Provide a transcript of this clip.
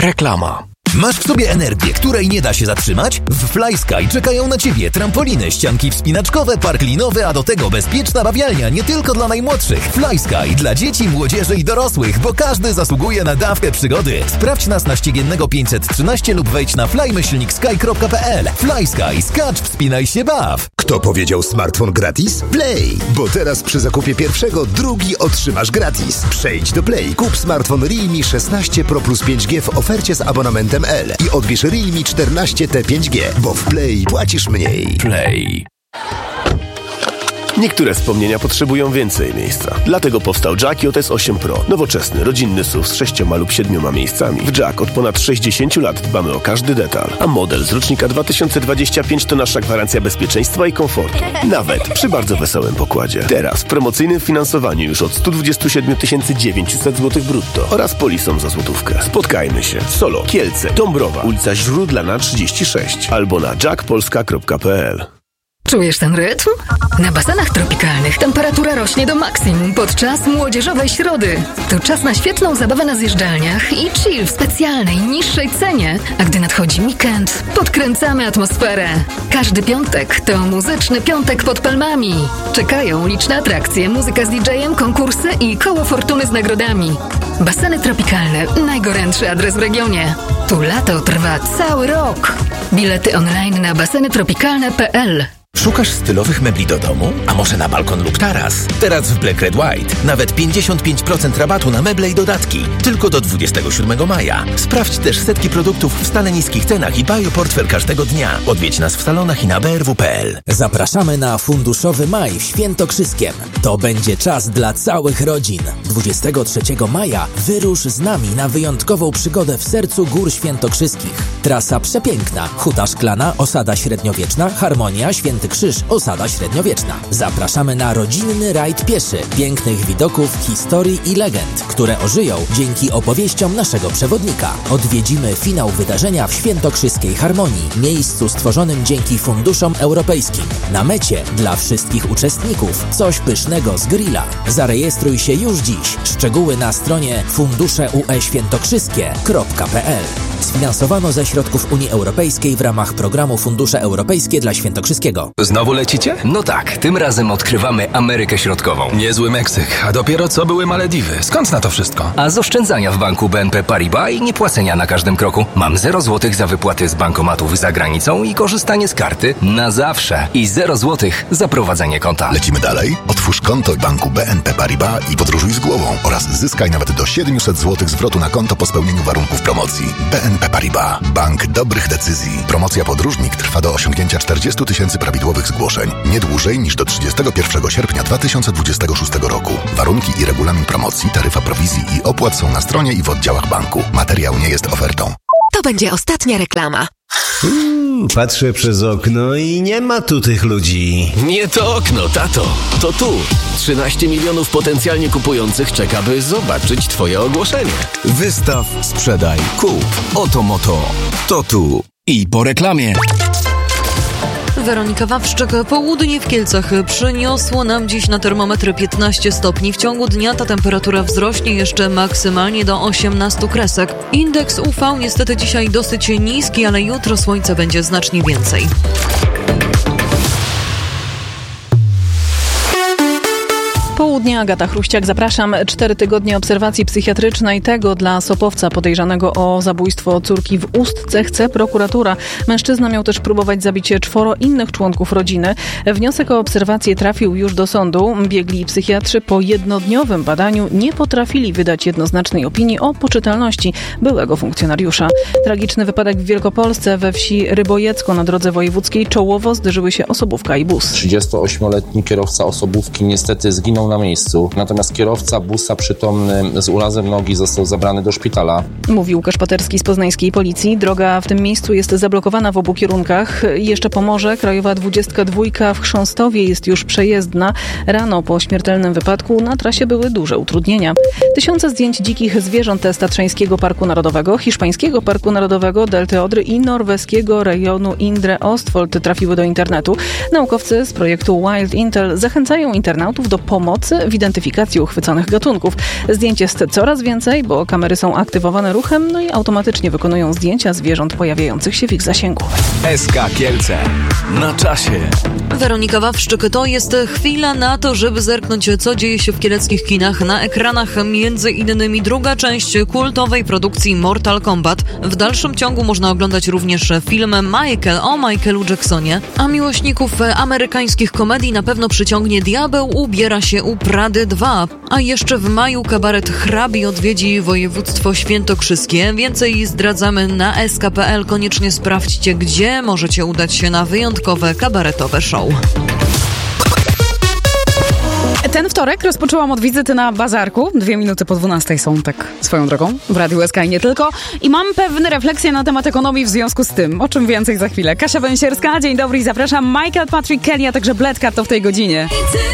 Reklama. Masz w sobie energię, której nie da się zatrzymać? W Fly Sky czekają na Ciebie trampoliny, ścianki wspinaczkowe, park linowy, a do tego bezpieczna bawialnia nie tylko dla najmłodszych. Fly Sky dla dzieci, młodzieży i dorosłych, bo każdy zasługuje na dawkę przygody. Sprawdź nas na Ściegiennego 513 lub wejdź na fly-sky.pl. Fly Sky, skacz, wspinaj się, baw! Kto powiedział smartfon gratis? Play! Bo teraz przy zakupie pierwszego drugi otrzymasz gratis. Przejdź do Play, kup smartfon Realme 16 Pro plus 5G w ofercie z abonamentem L i odbierz Realme 14T 5G, bo w Play płacisz mniej. Play. Niektóre wspomnienia potrzebują więcej miejsca. Dlatego powstał Jack JS 8 Pro. Nowoczesny, rodzinny SUV z 6 lub 7 miejscami. W Jack od ponad 60 lat dbamy o każdy detal. A model z rocznika 2025 to nasza gwarancja bezpieczeństwa i komfortu. Nawet przy bardzo wesołym pokładzie. Teraz w promocyjnym finansowaniu już od 127 900 zł brutto oraz polisą za złotówkę. Spotkajmy się. Solo, Kielce, Dąbrowa, ulica Źródlana 36 albo na jackpolska.pl. Czujesz ten rytm? Na basenach tropikalnych temperatura rośnie do maksimum podczas młodzieżowej środy. To czas na świetną zabawę na zjeżdżalniach i chill w specjalnej, niższej cenie. A gdy nadchodzi weekend, podkręcamy atmosferę. Każdy piątek to muzyczny piątek pod palmami. Czekają liczne atrakcje, muzyka z DJ-em, konkursy i koło fortuny z nagrodami. Baseny tropikalne, najgorętszy adres w regionie. Tu lato trwa cały rok. Bilety online na basenytropikalne.pl. Szukasz stylowych mebli do domu? A może na balkon lub taras? Teraz w Black Red White nawet 55% rabatu na meble i dodatki. Tylko do 27 maja. Sprawdź też setki produktów w stale niskich cenach i bioportfel każdego dnia. Odwiedź nas w salonach i na brw.pl. Zapraszamy na Funduszowy Maj w Świętokrzyskiem. To będzie czas dla całych rodzin. 23 maja wyrusz z nami na wyjątkową przygodę w sercu Gór Świętokrzyskich. Trasa przepiękna. Huta Szklana, osada średniowieczna, Harmonia, Święty Krzyż, osada średniowieczna. Zapraszamy na rodzinny rajd pieszy, pięknych widoków, historii i legend, które ożyją dzięki opowieściom naszego przewodnika. Odwiedzimy finał wydarzenia w Świętokrzyskiej Harmonii, miejscu stworzonym dzięki funduszom europejskim. Na mecie dla wszystkich uczestników coś pysznego z grilla. Zarejestruj się już dziś. Szczegóły na stronie funduszeueświętokrzyskie.pl. Sfinansowano ze środków Unii Europejskiej w ramach programu Fundusze Europejskie dla Świętokrzyskiego. Znowu lecicie? No tak, tym razem odkrywamy Amerykę Środkową. Niezły Meksyk, a dopiero co były Malediwy. Skąd na to wszystko? A z oszczędzania w banku BNP Paribas i niepłacenia na każdym kroku. Mam 0 zł za wypłaty z bankomatów za granicą i korzystanie z karty na zawsze. I 0 zł za prowadzenie konta. Lecimy dalej? Otwórz konto w banku BNP Paribas i podróżuj z głową oraz zyskaj nawet do 700 zł zwrotu na konto po spełnieniu warunków promocji. BNP Paribas. Bank dobrych decyzji. Promocja podróżnik trwa do osiągnięcia 40 000 prawidłowych zgłoszeń. Nie dłużej niż do 31 sierpnia 2026 roku. Warunki i regulamin promocji, taryfa prowizji i opłat są na stronie i w oddziałach banku. Materiał nie jest ofertą. To będzie ostatnia reklama. Patrzę przez okno i nie ma tu tych ludzi. Nie to okno, tato. To tu. 13 milionów potencjalnie kupujących czeka, by zobaczyć twoje ogłoszenie. Wystaw, sprzedaj, kup. Oto moto. To tu. I po reklamie. Weronika Wawrzyk. Południe w Kielcach przyniosło nam dziś na termometry 15 stopni. W ciągu dnia ta temperatura wzrośnie jeszcze maksymalnie do 18 kresek. Indeks UV niestety dzisiaj dosyć niski, ale jutro słońca będzie znacznie więcej. Południe, Agata Chruściak, zapraszam. 4 tygodnie obserwacji psychiatrycznej. Tego dla Sopowca podejrzanego o zabójstwo córki w Ustce chce prokuratura. Mężczyzna miał też próbować zabić 4 innych członków rodziny. Wniosek o obserwację trafił już do sądu. Biegli psychiatrzy po jednodniowym badaniu nie potrafili wydać jednoznacznej opinii o poczytalności byłego funkcjonariusza. Tragiczny wypadek w Wielkopolsce. We wsi Rybojecko na drodze wojewódzkiej czołowo zderzyły się osobówka i bus. 38-letni kierowca osobówki niestety zginął na miejscu. Natomiast kierowca busa przytomny z urazem nogi został zabrany do szpitala. Mówi Łukasz Paterski z poznańskiej policji. Droga w tym miejscu jest zablokowana w obu kierunkach. Jeszcze Pomorze, Krajowa 22 w Chrząstowie jest już przejezdna. Rano po śmiertelnym wypadku na trasie były duże utrudnienia. Tysiące zdjęć dzikich zwierząt z Tatrzańskiego Parku Narodowego, Hiszpańskiego Parku Narodowego, Delty Odry i norweskiego rejonu Indre Ostfold trafiły do internetu. Naukowcy z projektu Wild Intel zachęcają internautów do pomocy pomocy w identyfikacji uchwyconych gatunków. Zdjęć jest coraz więcej, bo kamery są aktywowane ruchem, no i automatycznie wykonują zdjęcia zwierząt pojawiających się w ich zasięgu. SK Kielce. Na czasie. Weronika Wawrzyk, to jest chwila na to, żeby zerknąć, co dzieje się w kieleckich kinach. Na ekranach między innymi druga część kultowej produkcji Mortal Kombat. W dalszym ciągu można oglądać również film Michael o Michaelu Jacksonie. A miłośników amerykańskich komedii na pewno przyciągnie Diabeł ubiera się u Prady 2. A jeszcze w maju kabaret Hrabi odwiedzi województwo świętokrzyskie. Więcej zdradzamy na sk.pl. Koniecznie sprawdźcie, gdzie możecie udać się na wyjątkowe kabaretowe show. Ten wtorek rozpoczęłam od wizyty na bazarku. 2 minuty po 12 są tak swoją drogą w Radiu SK i nie tylko. I mam pewne refleksje na temat ekonomii w związku z tym. O czym więcej za chwilę. Kasia Węsierska, dzień dobry i zapraszam. Michael Patrick Kelly, a także Bledka to w tej godzinie.